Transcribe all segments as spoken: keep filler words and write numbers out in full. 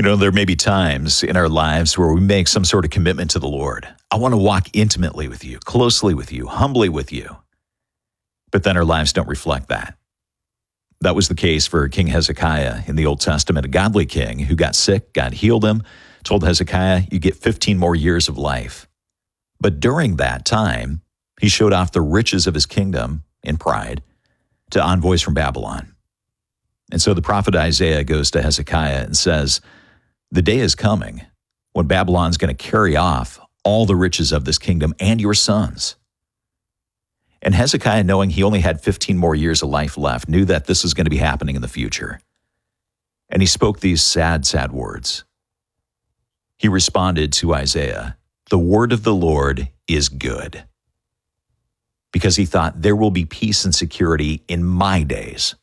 You know, there may be times in our lives where we make some sort of commitment to the Lord. I want to walk intimately with you, closely with you, humbly with you. But then our lives don't reflect that. That was the case for King Hezekiah in the Old Testament, a godly king who got sick. God healed him, told Hezekiah, you get fifteen more years of life. But during that time, he showed off the riches of his kingdom in pride to envoys from Babylon. And so the prophet Isaiah goes to Hezekiah and says, the day is coming when Babylon's going to carry off all the riches of this kingdom and your sons. And Hezekiah, knowing he only had fifteen more years of life left, knew that this was going to be happening in the future. And he spoke these sad, sad words. He responded to Isaiah, the word of the Lord is good. Because he thought there will be peace and security in my days.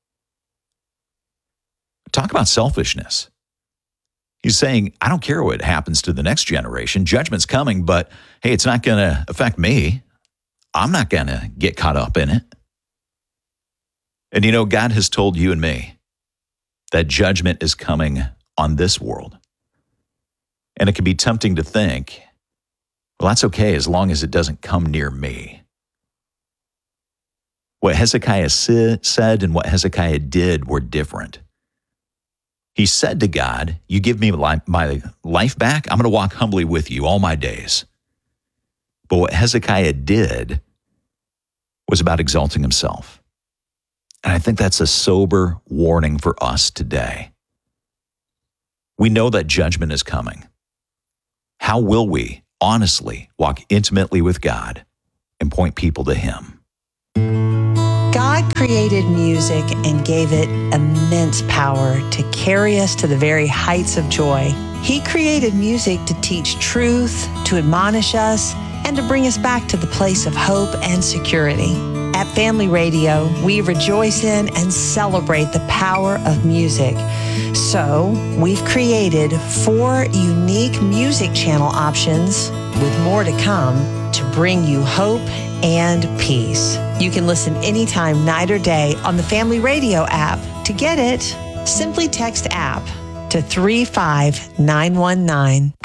Talk about selfishness. He's saying, I don't care what happens to the next generation. Judgment's coming, but hey, it's not going to affect me. I'm not going to get caught up in it. And you know, God has told you and me that judgment is coming on this world. And it can be tempting to think, well, that's okay as long as it doesn't come near me. What Hezekiah said and what Hezekiah did were different. He said to God, you give me my life back, I'm going to walk humbly with you all my days. But what Hezekiah did was about exalting himself. And I think that's a sober warning for us today. We know that judgment is coming. How will we honestly walk intimately with God and point people to Him? God created music and gave it immense power to carry us to the very heights of joy. He created music to teach truth, to admonish us, and to bring us back to the place of hope and security. At Family Radio, we rejoice in and celebrate the power of music. So, we've created four unique music channel options, with more to come, to bring you hope and peace. You can listen anytime, night or day, on the Family Radio app. To get it, simply text app to three five nine one nine.